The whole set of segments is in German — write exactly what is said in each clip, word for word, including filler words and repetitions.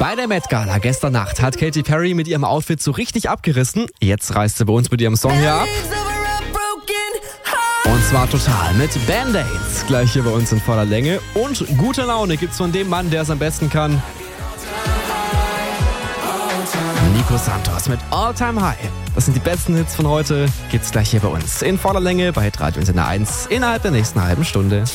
Bei der Met Gala gestern Nacht hat Katy Perry mit ihrem Outfit so richtig abgerissen. Jetzt reist sie bei uns mit ihrem Song hier ab. Und zwar total mit Band-Aids. Gleich hier bei uns in voller Länge. Und gute Laune gibt's von dem Mann, der es am besten kann. Nico Santos mit All Time High. Das sind die besten Hits von heute. Gibt's gleich hier bei uns in voller Länge bei Hitradio Antenne eins innerhalb der nächsten halben Stunde.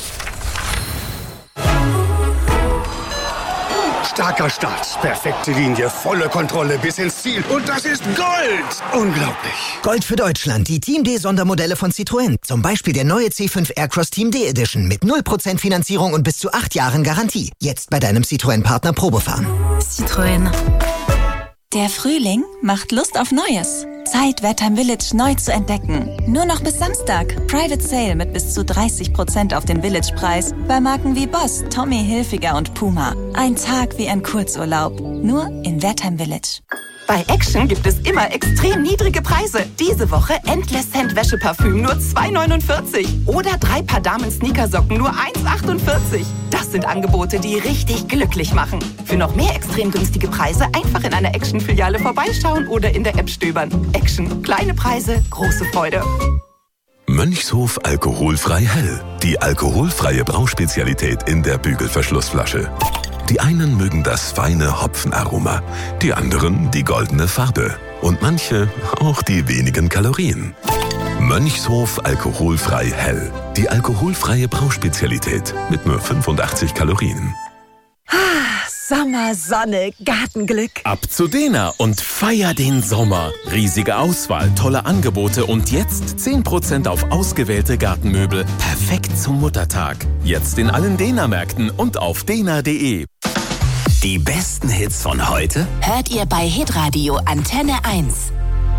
Starker Start, perfekte Linie, volle Kontrolle bis ins Ziel. Und das ist Gold! Unglaublich. Gold für Deutschland, die Team D Sondermodelle von Citroën. Zum Beispiel der neue C fünf Aircross Team D Edition mit null Prozent Finanzierung und bis zu acht Jahren Garantie. Jetzt bei deinem Citroën-Partner Probefahren. Citroën. Der Frühling macht Lust auf Neues. Zeit, Wertheim Village neu zu entdecken. Nur noch bis Samstag. Private Sale mit bis zu dreißig Prozent auf den Village-Preis bei Marken wie Boss, Tommy Hilfiger und Puma. Ein Tag wie ein Kurzurlaub. Nur in Wertheim Village. Bei Action gibt es immer extrem niedrige Preise. Diese Woche Endless Scent Wäscheparfüm nur zwei neunundvierzig. Oder drei Paar Damen-Sneakersocken nur eins achtundvierzig. Das sind Angebote, die richtig glücklich machen. Für noch mehr extrem günstige Preise einfach in einer Action-Filiale vorbeischauen oder in der App stöbern. Action. Kleine Preise, große Freude. Mönchshof alkoholfrei hell. Die alkoholfreie Brauspezialität in der Bügelverschlussflasche. Die einen mögen das feine Hopfenaroma, die anderen die goldene Farbe und manche auch die wenigen Kalorien. Mönchshof alkoholfrei hell. Die alkoholfreie Brauspezialität mit nur fünfundachtzig Kalorien. Sommer, Sonne, Gartenglück. Ab zu Dena und feier den Sommer. Riesige Auswahl, tolle Angebote und jetzt zehn Prozent auf ausgewählte Gartenmöbel. Perfekt zum Muttertag. Jetzt in allen Dena-Märkten und auf dena punkt de. Die besten Hits von heute Hört ihr bei Hitradio Antenne eins.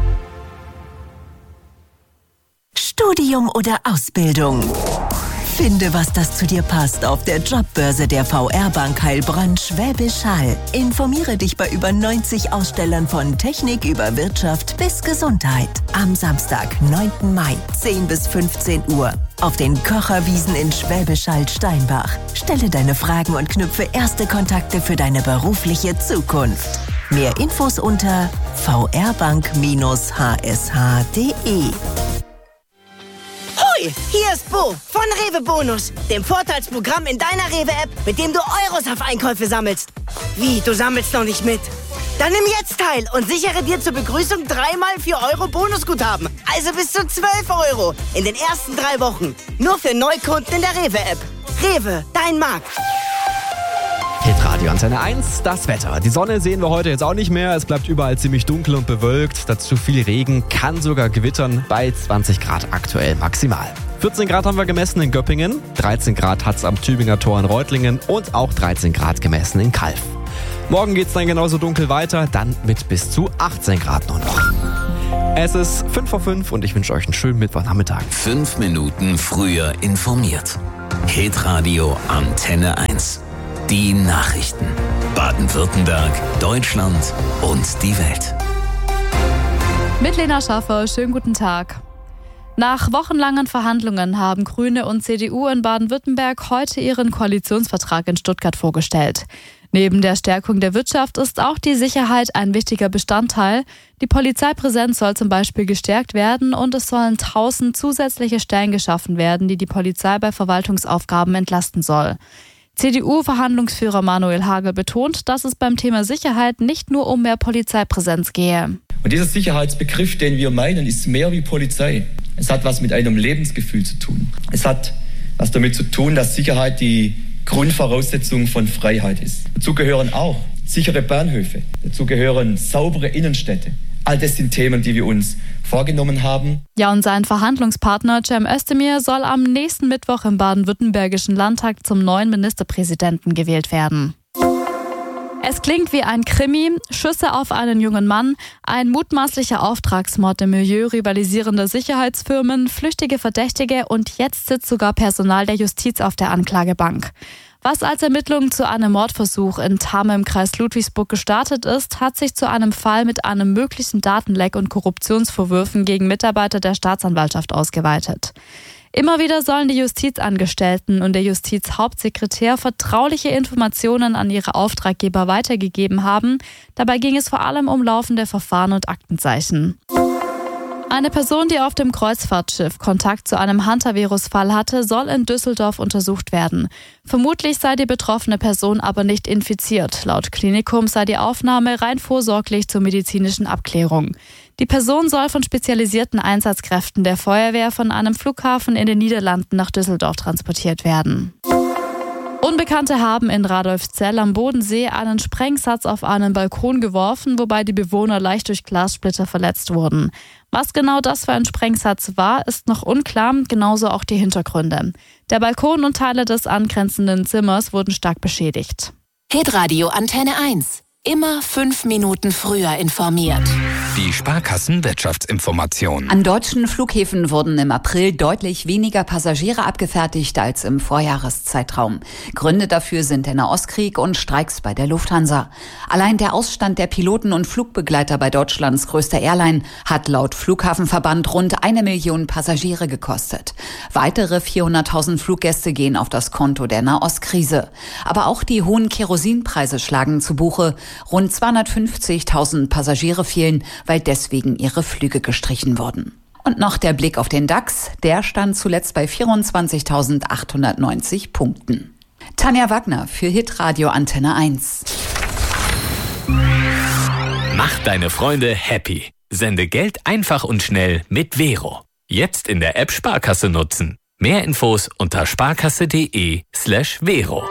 Studium oder Ausbildung? Finde, was das zu dir passt auf der Jobbörse der V R-Bank Heilbronn Schwäbisch Hall. Informiere dich bei über neunzig Ausstellern von Technik über Wirtschaft bis Gesundheit. Am Samstag, neunten Mai, zehn bis fünfzehn Uhr. Auf den Kocherwiesen in Schwäbisch Hall-Steinbach. Stelle deine Fragen und knüpfe erste Kontakte für deine berufliche Zukunft. Mehr Infos unter v r bank h s h punkt de. Hoi, hier ist Bo von Rewe Bonus, dem Vorteilsprogramm in deiner Rewe-App, mit dem du Euros auf Einkäufe sammelst. Wie, du sammelst noch nicht mit? Dann nimm jetzt teil und sichere dir zur Begrüßung dreimal vier Euro Bonusguthaben. Also bis zu zwölf Euro in den ersten drei Wochen. Nur für Neukunden in der Rewe-App. Rewe, dein Markt. Hitradio Antenne eins, das Wetter. Die Sonne sehen wir heute jetzt auch nicht mehr. Es bleibt überall ziemlich dunkel und bewölkt. Dazu viel Regen, kann sogar gewittern bei zwanzig Grad aktuell maximal. vierzehn Grad haben wir gemessen in Göppingen, dreizehn Grad hat es am Tübinger Tor in Reutlingen und auch dreizehn Grad gemessen in Calw. Morgen geht es dann genauso dunkel weiter, dann mit bis zu achtzehn Grad nur noch. Es ist fünf vor fünf und ich wünsche euch einen schönen Mittwochnachmittag. Fünf Minuten früher informiert. Hitradio Antenne eins. Die Nachrichten. Baden-Württemberg, Deutschland und die Welt. Mit Lena Schaffer, schönen guten Tag. Nach wochenlangen Verhandlungen haben Grüne und C D U in Baden-Württemberg heute ihren Koalitionsvertrag in Stuttgart vorgestellt. Neben der Stärkung der Wirtschaft ist auch die Sicherheit ein wichtiger Bestandteil. Die Polizeipräsenz soll zum Beispiel gestärkt werden und es sollen tausend zusätzliche Stellen geschaffen werden, die die Polizei bei Verwaltungsaufgaben entlasten soll. C D U-Verhandlungsführer Manuel Hagel betont, dass es beim Thema Sicherheit nicht nur um mehr Polizeipräsenz gehe. Und dieser Sicherheitsbegriff, den wir meinen, ist mehr wie Polizei. Es hat was mit einem Lebensgefühl zu tun. Es hat was damit zu tun, dass Sicherheit die Grundvoraussetzung von Freiheit ist. Dazu gehören auch sichere Bahnhöfe, dazu gehören saubere Innenstädte. All das sind Themen, die wir uns vorgenommen haben. Ja, und sein Verhandlungspartner Cem Özdemir soll am nächsten Mittwoch im baden-württembergischen Landtag zum neuen Ministerpräsidenten gewählt werden. Es klingt wie ein Krimi, Schüsse auf einen jungen Mann, ein mutmaßlicher Auftragsmord im Milieu rivalisierender Sicherheitsfirmen, flüchtige Verdächtige und jetzt sitzt sogar Personal der Justiz auf der Anklagebank. Was als Ermittlung zu einem Mordversuch in Thamme im Kreis Ludwigsburg gestartet ist, hat sich zu einem Fall mit einem möglichen Datenleck und Korruptionsvorwürfen gegen Mitarbeiter der Staatsanwaltschaft ausgeweitet. Immer wieder sollen die Justizangestellten und der Justizhauptsekretär vertrauliche Informationen an ihre Auftraggeber weitergegeben haben. Dabei ging es vor allem um laufende Verfahren und Aktenzeichen. Eine Person, die auf dem Kreuzfahrtschiff Kontakt zu einem Hantavirus-Fall hatte, soll in Düsseldorf untersucht werden. Vermutlich sei die betroffene Person aber nicht infiziert. Laut Klinikum sei die Aufnahme rein vorsorglich zur medizinischen Abklärung. Die Person soll von spezialisierten Einsatzkräften der Feuerwehr von einem Flughafen in den Niederlanden nach Düsseldorf transportiert werden. Unbekannte haben in Radolfzell am Bodensee einen Sprengsatz auf einen Balkon geworfen, wobei die Bewohner leicht durch Glassplitter verletzt wurden. Was genau das für ein Sprengsatz war, ist noch unklar, genauso auch die Hintergründe. Der Balkon und Teile des angrenzenden Zimmers wurden stark beschädigt. Hitradio Antenne eins. Immer fünf Minuten früher informiert. Die Sparkassen-Wirtschaftsinformation. An deutschen Flughäfen wurden im April deutlich weniger Passagiere abgefertigt als im Vorjahreszeitraum. Gründe dafür sind der Nahostkrieg und Streiks bei der Lufthansa. Allein der Ausstand der Piloten und Flugbegleiter bei Deutschlands größter Airline hat laut Flughafenverband rund eine Million Passagiere gekostet. Weitere vierhunderttausend Fluggäste gehen auf das Konto der Nahostkrise. Aber auch die hohen Kerosinpreise schlagen zu Buche. Rund zweihundertfünfzigtausend Passagiere fehlen, weil deswegen ihre Flüge gestrichen wurden. Und noch der Blick auf den DAX. Der stand zuletzt bei vierundzwanzigtausendachthundertneunzig Punkten. Tanja Wagner für Hitradio Antenne eins. Mach deine Freunde happy. Sende Geld einfach und schnell mit Vero. Jetzt in der App Sparkasse nutzen. Mehr Infos unter sparkasse.de slash Vero.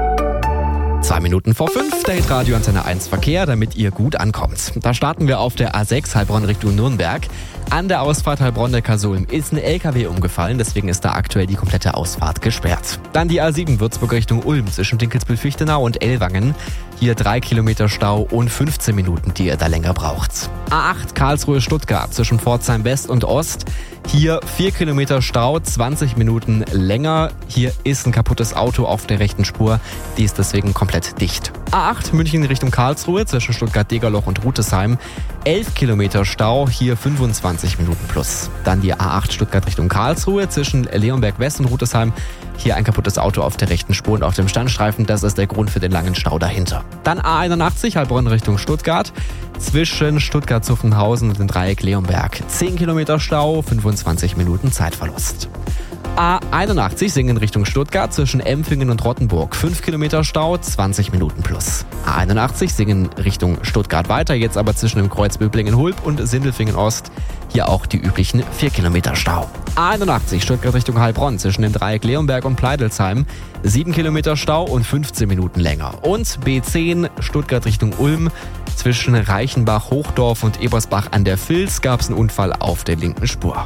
Zwei Minuten vor fünf, der Hitradio Antenne eins Verkehr, damit ihr gut ankommt. Da starten wir auf der A sechs Heilbronn Richtung Nürnberg. An der Ausfahrt Heilbronn-Neckarsulm ist ein L K W umgefallen, deswegen ist da aktuell die komplette Ausfahrt gesperrt. Dann die A sieben Würzburg Richtung Ulm zwischen Dinkelsbühl-Fichtenau und Ellwangen. Hier drei Kilometer Stau und fünfzehn Minuten, die ihr da länger braucht. A acht Karlsruhe-Stuttgart zwischen Pforzheim West und Ost. Hier vier Kilometer Stau, zwanzig Minuten länger. Hier ist ein kaputtes Auto auf der rechten Spur. Die ist deswegen komplett dicht. A acht München Richtung Karlsruhe zwischen Stuttgart-Degerloch und Rutesheim. elf Kilometer Stau, hier fünfundzwanzig Minuten plus. Dann die A acht Stuttgart Richtung Karlsruhe zwischen Leonberg West und Rutesheim. Hier ein kaputtes Auto auf der rechten Spur und auf dem Standstreifen. Das ist der Grund für den langen Stau dahinter. Dann A einundachtzig Heilbronn Richtung Stuttgart. Zwischen Stuttgart-Zuffenhausen und dem Dreieck Leonberg. zehn Kilometer Stau, fünfundzwanzig Minuten Zeitverlust. A einundachtzig Singen Richtung Stuttgart zwischen Empfingen und Rottenburg. fünf Kilometer Stau, zwanzig Minuten plus. A einundachtzig Singen Richtung Stuttgart weiter, jetzt aber zwischen dem Kreuz Böblingen-Hulb und Sindelfingen Ost. Hier auch die üblichen vier Kilometer Stau. A einundachtzig Stuttgart Richtung Heilbronn zwischen dem Dreieck Leonberg und Pleidelsheim. sieben Kilometer Stau und fünfzehn Minuten länger. Und B zehn Stuttgart Richtung Ulm. Zwischen Reichenbach, Hochdorf und Ebersbach an der Vils gab es einen Unfall auf der linken Spur.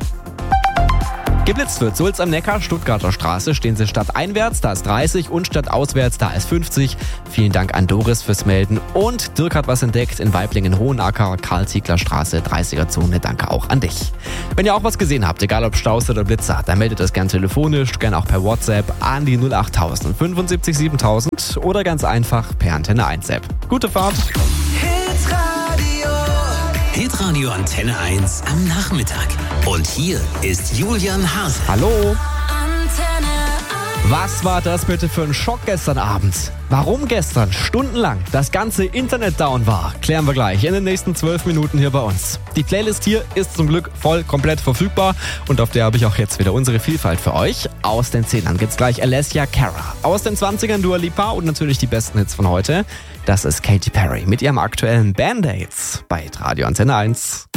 Geblitzt wird Sulz am Neckar, Stuttgarter Straße, stehen Sie stadteinwärts, da ist dreißig und stadtauswärts, da ist fünfzig. Vielen Dank an Doris fürs Melden. Und Dirk hat was entdeckt in Weiblingen-Hohenacker, Karl-Ziegler-Straße, dreißiger-Zone. Danke auch an dich. Wenn ihr auch was gesehen habt, egal ob Staus oder Blitzer, dann meldet das gern telefonisch, gern auch per WhatsApp an die null achttausend fünfundsiebzig siebentausend oder ganz einfach per Antenne eins App. Gute Fahrt! Hitradio Antenne eins am Nachmittag. Und hier ist Julian Haas. Hallo. Was war das bitte für ein Schock gestern Abend? Warum gestern stundenlang das ganze Internet down war, klären wir gleich in den nächsten zwölf Minuten hier bei uns. Die Playlist hier ist zum Glück voll komplett verfügbar und auf der habe ich auch jetzt wieder unsere Vielfalt für euch. Aus den Zehnern gibt's gleich Alessia Cara. Aus den Zwanzigern Dua Lipa und natürlich die besten Hits von heute. Das ist Katy Perry mit ihrem aktuellen Band-Aids bei Radio Antenne eins.